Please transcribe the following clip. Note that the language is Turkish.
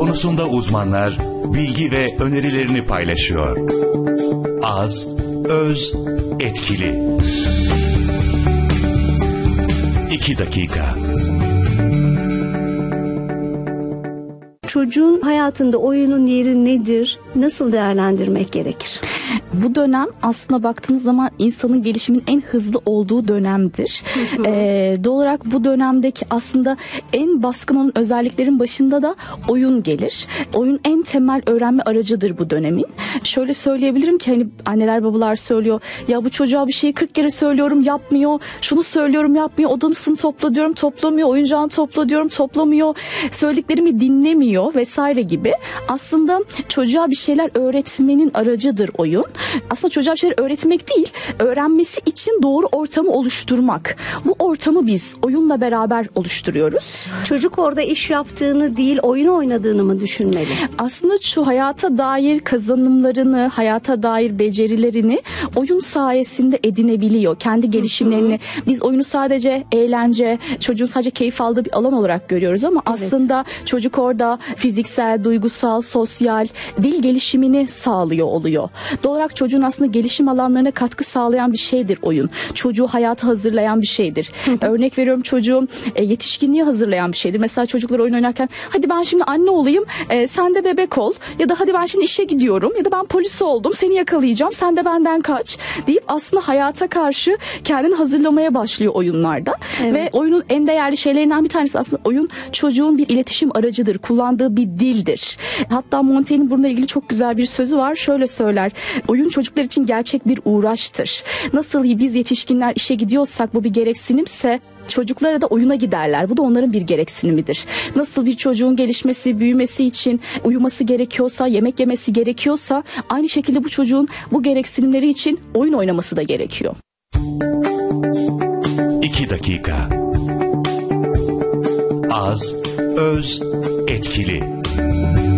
konusunda uzmanlar bilgi ve önerilerini paylaşıyor. Az, öz, etkili. 2 dakika. Çocuğun hayatında oyunun yeri nedir? Nasıl değerlendirmek gerekir? Bu dönem aslında baktığınız zaman insanın gelişiminin en hızlı olduğu dönemdir. Doğal olarak bu dönemdeki aslında en baskın olan özelliklerin başında da oyun gelir. Oyun en temel öğrenme aracıdır bu dönemin. Şöyle söyleyebilirim ki hani anneler babalar söylüyor. Ya bu çocuğa bir şeyi 40 kere söylüyorum yapmıyor. Şunu söylüyorum yapmıyor. Odasını topla diyorum toplamıyor. Oyuncağını topla diyorum toplamıyor. Söylediklerimi dinlemiyor vesaire gibi. Aslında çocuğa bir şeyler öğretmenin aracıdır oyun. Aslında çocuğa bir şeyler öğretmek değil, öğrenmesi için doğru ortamı oluşturmak. Bu ortamı biz oyunla beraber oluşturuyoruz. Çocuk orada iş yaptığını değil, oyun oynadığını mı düşünmeli? Aslında şu hayata dair kazanımlarını, hayata dair becerilerini oyun sayesinde edinebiliyor. Kendi gelişimlerini. Biz oyunu sadece eğlence, çocuğun sadece keyif aldığı bir alan olarak görüyoruz ama aslında çocuk orada fiziksel, duygusal, sosyal, dil gelişimini sağlıyor oluyor. Doğal olarak çocuğun aslında gelişim alanlarına katkı sağlayan bir şeydir oyun. Çocuğu hayata hazırlayan bir şeydir. Örnek veriyorum çocuğu yetişkinliğe hazırlayan bir şeydir. Mesela çocuklar oyun oynarken hadi ben şimdi anne olayım, sen de bebek ol ya da hadi ben şimdi işe gidiyorum ya da ben polis oldum seni yakalayacağım sen de benden kaç deyip aslında hayata karşı kendini hazırlamaya başlıyor oyunlarda. Ve oyunun en değerli şeylerinden bir tanesi aslında oyun çocuğun bir iletişim aracıdır. Kullandığı bir dildir. Hatta Montaigne'in bununla ilgili çok güzel bir sözü var. Şöyle söyler. Oyun çocuklar için gerçek bir uğraştır. Nasıl biz yetişkinler işe gidiyorsak bu bir gereksinimse çocuklara da oyuna giderler. Bu da onların bir gereksinimidir. Nasıl bir çocuğun gelişmesi, büyümesi için uyuması gerekiyorsa, yemek yemesi gerekiyorsa aynı şekilde bu çocuğun bu gereksinimleri için oyun oynaması da gerekiyor. 2 dakika. Az, öz, etkili.